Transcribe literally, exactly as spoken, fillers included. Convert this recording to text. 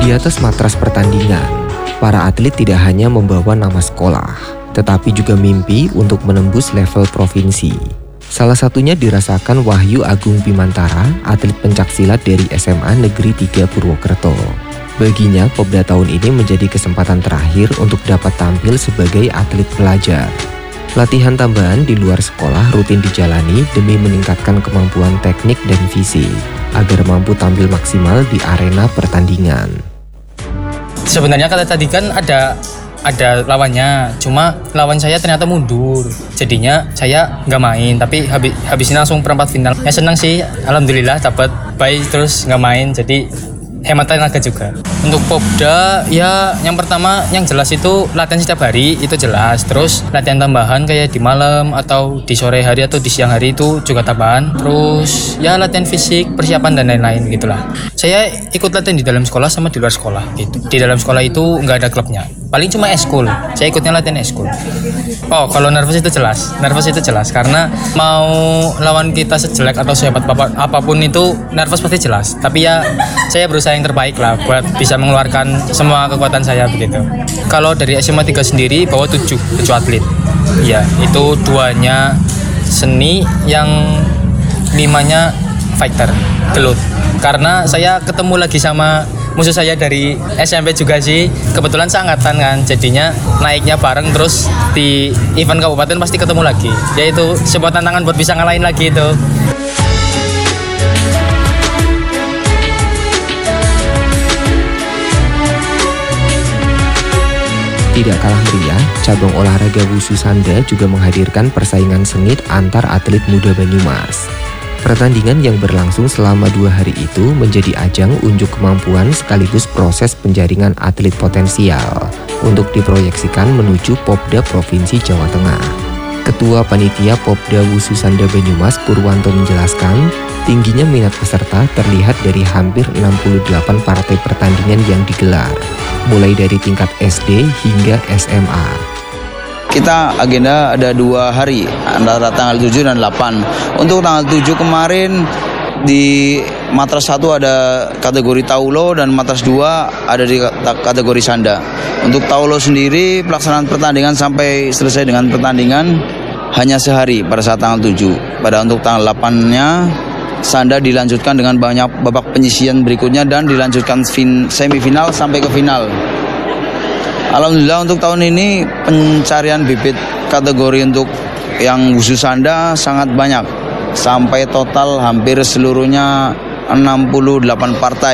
Di atas matras pertandingan, para atlet tidak hanya membawa nama sekolah, tetapi juga mimpi untuk menembus level provinsi. Salah satunya dirasakan Wahyu Agung Bimantara, atlet pencaksilat dari S M A Negeri tiga Purwokerto. Baginya, Popda tahun ini menjadi kesempatan terakhir untuk dapat tampil sebagai atlet pelajar. Latihan tambahan di luar sekolah rutin dijalani demi meningkatkan kemampuan teknik dan fisik, agar mampu tampil maksimal di arena pertandingan. Sebenarnya kata tadi kan ada ada lawannya, cuma lawan saya ternyata mundur. Jadinya saya nggak main, tapi habis habis ini langsung perempat final. Ya senang sih, alhamdulillah dapat baik terus nggak main, jadi hemat tenaga juga. Untuk Popda ya yang pertama yang jelas itu latihan setiap hari itu jelas. Terus latihan tambahan kayak di malam atau di sore hari atau di siang hari itu juga tambahan. Terus ya latihan fisik, persiapan dan lain-lain gitulah. Saya ikut latihan di dalam sekolah sama di luar sekolah gitu. Di dalam sekolah itu nggak ada klubnya. Paling cuma eskul. Saya ikutnya latihan eskul. Oh, kalau nervous itu jelas. Nervous itu jelas karena mau lawan kita sejelek atau sehebat apapun itu nervous pasti jelas. Tapi ya saya berusaha yang terbaik lah buat bisa mengeluarkan semua kekuatan saya begitu. Kalau dari S M A tiga sendiri bawa tujuh, tujuh atlet. Ya, itu duanya seni, yang limanya fighter, gelut. Karena saya ketemu lagi sama musuh saya dari S M P juga sih, kebetulan seangkatan kan, jadinya naiknya bareng, terus di event kabupaten pasti ketemu lagi. Ya itu sebuah tantangan buat bisa ngalahin lagi itu. Tidak kalah meriah, cabang olahraga Wushu Sanda juga menghadirkan persaingan sengit antar atlet muda Banyumas. Pertandingan yang berlangsung selama dua hari itu menjadi ajang unjuk kemampuan sekaligus proses penjaringan atlet potensial untuk diproyeksikan menuju Popda Provinsi Jawa Tengah. Ketua Panitia Popda Wushu Sanda Banyumas Purwanto menjelaskan, tingginya minat peserta terlihat dari hampir enam puluh delapan partai pertandingan yang digelar, mulai dari tingkat S D hingga S M A. Kita agenda ada dua hari, antara tanggal tujuh dan delapan. Untuk tanggal tujuh kemarin di matras satu ada kategori Taulo dan matras dua ada di kategori Sanda. Untuk Taulo sendiri pelaksanaan pertandingan sampai selesai dengan pertandingan hanya sehari pada saat tanggal tujuh. Pada untuk tanggal delapan-nya Sanda dilanjutkan dengan banyak babak penyisian berikutnya dan dilanjutkan fin, semifinal sampai ke final. Alhamdulillah untuk tahun ini pencarian bibit kategori untuk yang Wushu Sanda sangat banyak. Sampai total hampir seluruhnya enam puluh delapan partai.